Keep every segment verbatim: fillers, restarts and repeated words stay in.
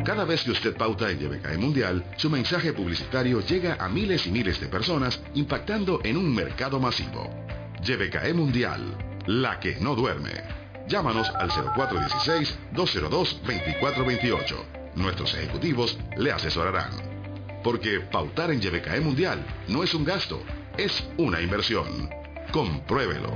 Cada vez que usted pauta en Y B K E Mundial, su mensaje publicitario llega a miles y miles de personas, impactando en un mercado masivo. Y B K E Mundial, la que no duerme. Llámanos al cero cuatro uno seis, dos cero dos, dos cuatro dos ocho. Nuestros ejecutivos le asesorarán. Porque pautar en Y B K E Mundial no es un gasto, es una inversión. Compruébelo.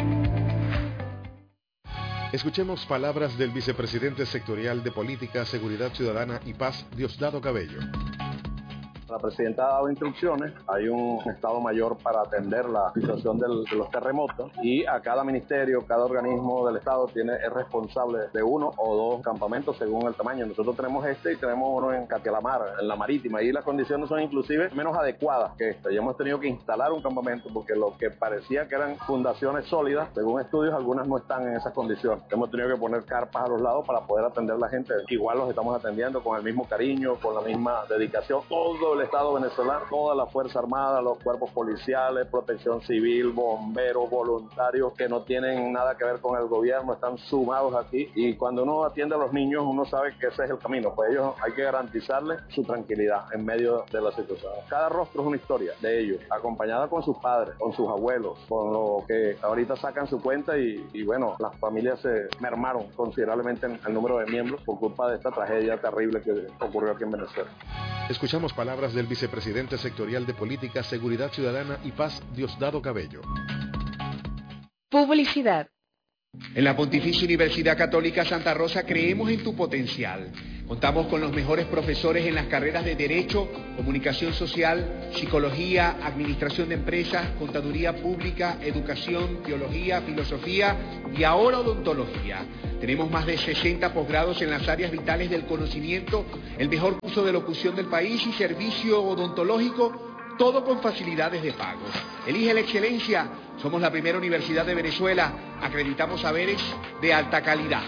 Escuchemos palabras del vicepresidente sectorial de Política, Seguridad Ciudadana y Paz, Diosdado Cabello. La presidenta ha dado instrucciones, hay un estado mayor para atender la situación del, de los terremotos y a cada ministerio, cada organismo del estado tiene, es responsable de uno o dos campamentos según el tamaño. Nosotros tenemos este y tenemos uno en Catialamar, en la marítima, y las condiciones son inclusive menos adecuadas que esta. Y hemos tenido que instalar un campamento porque lo que parecía que eran fundaciones sólidas, según estudios, algunas no están en esas condiciones. Hemos tenido que poner carpas a los lados para poder atender a la gente. Igual los estamos atendiendo con el mismo cariño, con la misma dedicación. Todo el Estado venezolano, toda la Fuerza Armada, los cuerpos policiales, protección civil, bomberos, voluntarios que no tienen nada que ver con el gobierno, están sumados aquí, y cuando uno atiende a los niños uno sabe que ese es el camino, pues ellos hay que garantizarles su tranquilidad en medio de la situación. Cada rostro es una historia de ellos, acompañada con sus padres, con sus abuelos, con lo que ahorita sacan su cuenta y, y bueno, las familias se mermaron considerablemente en el número de miembros por culpa de esta tragedia terrible que ocurrió aquí en Venezuela. Escuchamos palabras del vicepresidente sectorial de Política, Seguridad Ciudadana y Paz, Diosdado Cabello. Publicidad. En la Pontificia Universidad Católica Santa Rosa creemos en tu potencial. Contamos con los mejores profesores en las carreras de Derecho, Comunicación Social, Psicología, Administración de Empresas, Contaduría Pública, Educación, Teología, Filosofía y ahora Odontología. Tenemos más de sesenta posgrados en las áreas vitales del conocimiento, el mejor curso de locución del país y servicio odontológico, todo con facilidades de pago. Elige la excelencia. Somos la primera universidad de Venezuela. Acreditamos saberes de alta calidad.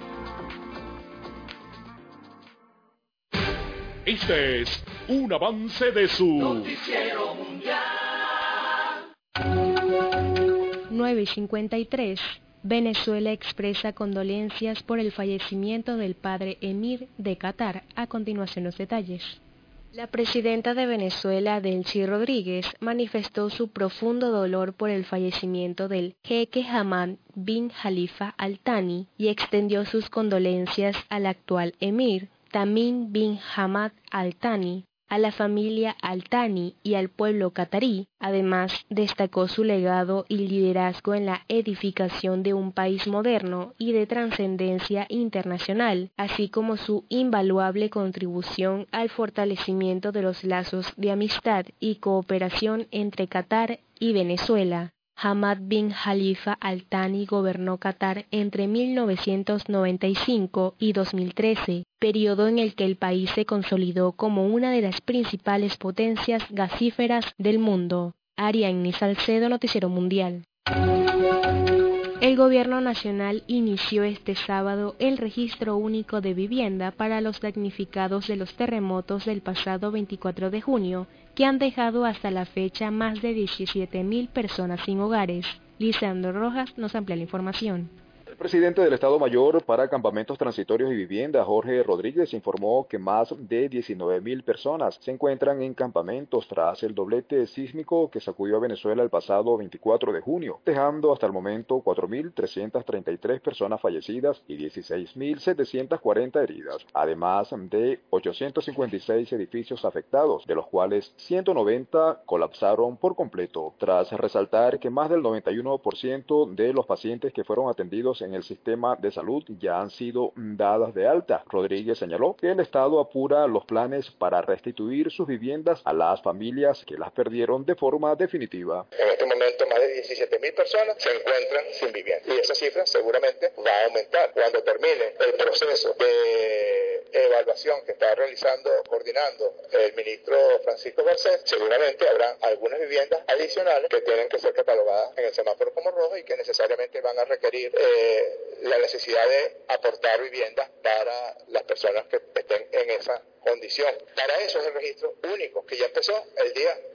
Este es un avance de su Noticiero Mundial. nueve y cincuenta y tres. Venezuela expresa condolencias por el fallecimiento del padre emir de Qatar. A continuación los detalles. La presidenta de Venezuela, Delcy Rodríguez, manifestó su profundo dolor por el fallecimiento del jeque Hamad bin Khalifa Al Thani y extendió sus condolencias al actual emir, Tamim bin Hamad Al Thani, a la familia Al Thani y al pueblo catarí. Además, destacó su legado y liderazgo en la edificación de un país moderno y de trascendencia internacional, así como su invaluable contribución al fortalecimiento de los lazos de amistad y cooperación entre Qatar y Venezuela. Hamad bin Khalifa Al Thani gobernó Qatar entre mil novecientos noventa y cinco y dos mil trece, periodo en el que el país se consolidó como una de las principales potencias gasíferas del mundo. Ariadne Salcedo, Noticiero Mundial. El Gobierno Nacional inició este sábado el registro único de vivienda para los damnificados de los terremotos del pasado veinticuatro de junio, que han dejado hasta la fecha más de diecisiete mil personas sin hogares. Lisandro Rojas nos amplía la información. El presidente del Estado Mayor para Campamentos Transitorios y Vivienda, Jorge Rodríguez, informó que más de diecinueve mil personas se encuentran en campamentos tras el doblete sísmico que sacudió a Venezuela el pasado veinticuatro de junio, dejando hasta el momento cuatro mil trescientas treinta y tres personas fallecidas y dieciséis mil setecientas cuarenta heridas, además de ochocientos cincuenta y seis edificios afectados, de los cuales ciento noventa colapsaron por completo, tras resaltar que más del noventa y uno por ciento de los pacientes que fueron atendidos en el sistema de salud ya han sido dadas de alta. Rodríguez señaló que el Estado apura los planes para restituir sus viviendas a las familias que las perdieron de forma definitiva. En este momento más de diecisiete mil personas se encuentran sin vivienda y esa cifra seguramente va a aumentar cuando termine el proceso de evaluación que está realizando, coordinando el ministro Francisco Garcés. Seguramente habrá algunas viviendas adicionales que tienen que ser catalogadas en el semáforo como rojo y que necesariamente van a requerir eh, la necesidad de aportar viviendas para las personas que estén en esa condición. Para eso es el registro único que ya empezó el día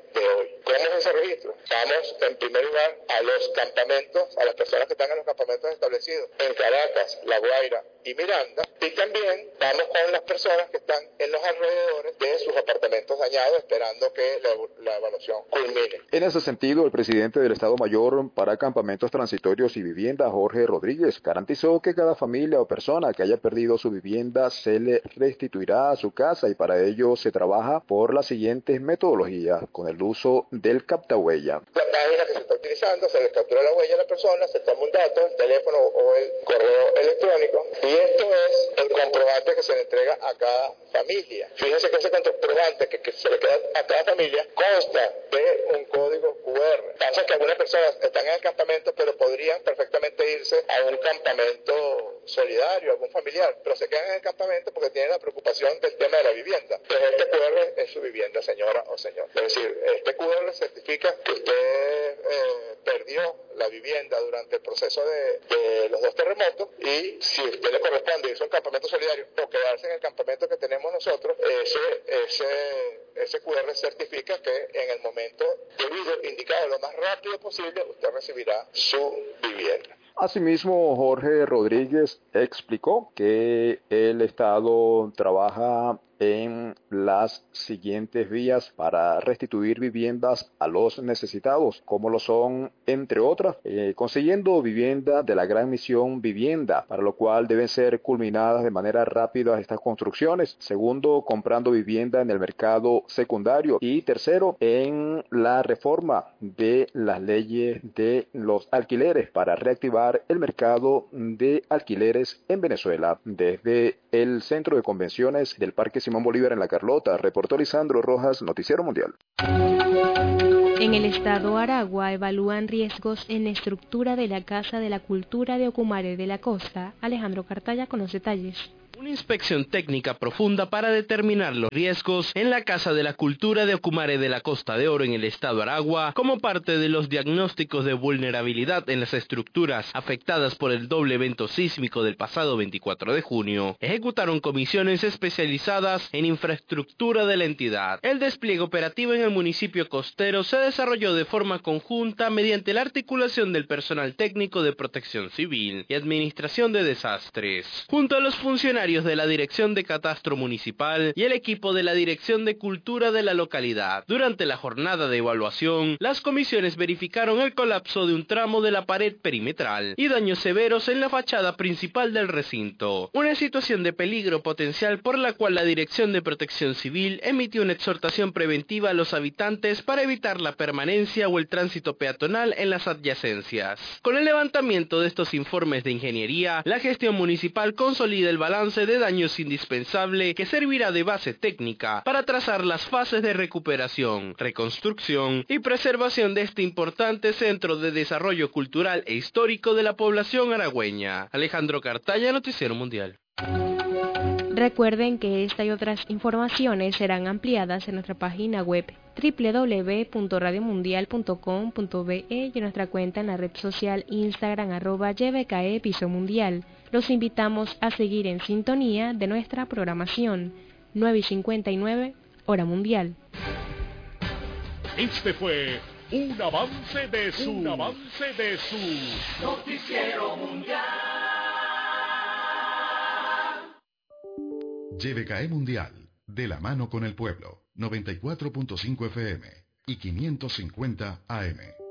de hoy. ¿Cómo es ese registro? Vamos en primer lugar a los campamentos, a las personas que están en los campamentos establecidos en Caracas, La Guaira y Miranda, y también vamos con las personas que están en los alrededores de sus apartamentos dañados, esperando que la, la evaluación culmine. En ese sentido, el presidente del Estado Mayor para Campamentos Transitorios y Vivienda, Jorge Rodríguez, garantizó que cada familia o persona que haya perdido su vivienda se le restituirá a su casa, y para ello se trabaja por las siguientes metodologías, con el uso del captahuella. La página que se está utilizando, se le captura la huella a la persona, se toma un dato, el teléfono o el correo electrónico, y esto es el comprobante que se le entrega a cada familia. Fíjense que ese comprobante que, que se le queda a cada familia consta de un código cu erre. Pasa que algunas personas están en el campamento, pero podrían perfectamente irse a un campamento solidario, algún familiar, pero se quedan en el campamento porque tienen la preocupación del tema de la vivienda. Pues este cu erre es su vivienda, señora o señor. Es decir, este cu erre certifica que usted eh, perdió la vivienda durante el proceso de, de los dos terremotos, y si a usted le corresponde irse a un campamento solidario o quedarse en el campamento que tenemos nosotros, ese, ese, ese cu erre certifica que en el momento debido, indicado lo más rápido posible, usted recibirá su vivienda. Asimismo, Jorge Rodríguez explicó que el Estado trabaja en las siguientes vías para restituir viviendas a los necesitados, como lo son, entre otras, eh, consiguiendo vivienda de la Gran Misión Vivienda, para lo cual deben ser culminadas de manera rápida estas construcciones. Segundo, comprando vivienda en el mercado secundario. Y tercero, en la reforma de las leyes de los alquileres para reactivar el mercado de alquileres en Venezuela. Desde el Centro de Convenciones del Parque Simón Bolívar en La Carlota, reportó Lisandro Rojas, Noticiero Mundial. En el estado Aragua evalúan riesgos en la estructura de la Casa de la Cultura de Ocumare de la Costa. Alejandro Cartaya con los detalles. Una inspección técnica profunda para determinar los riesgos en la Casa de la Cultura de Ocumare de la Costa de Oro en el estado Aragua, como parte de los diagnósticos de vulnerabilidad en las estructuras afectadas por el doble evento sísmico del pasado veinticuatro de junio. Ejecutaron comisiones especializadas en infraestructura de la entidad. El despliegue operativo en el municipio costero se desarrolló de forma conjunta mediante la articulación del personal técnico de Protección Civil y Administración de Desastres, junto a los funcionarios de la Dirección de Catastro Municipal y el equipo de la Dirección de Cultura de la localidad. Durante la jornada de evaluación, las comisiones verificaron el colapso de un tramo de la pared perimetral y daños severos en la fachada principal del recinto, una situación de peligro potencial por la cual la Dirección de Protección Civil emitió una exhortación preventiva a los habitantes para evitar la permanencia o el tránsito peatonal en las adyacencias. Con el levantamiento de estos informes de ingeniería, la gestión municipal consolida el balance de daños indispensable que servirá de base técnica para trazar las fases de recuperación, reconstrucción y preservación de este importante centro de desarrollo cultural e histórico de la población aragüeña. Alejandro Cartaya, Noticiero Mundial. Recuerden que esta y otras informaciones serán ampliadas en nuestra página web doble u doble u doble u punto radio mundial punto com punto be y en nuestra cuenta en la red social Instagram arroba Y B K E Piso Mundial. Los invitamos a seguir en sintonía de nuestra programación. nueve y cincuenta y nueve, hora mundial. Este fue un avance de su, un avance de su Noticiero Mundial. Y B K E Mundial, de la mano con el pueblo, noventa y cuatro punto cinco F M y quinientos cincuenta A M.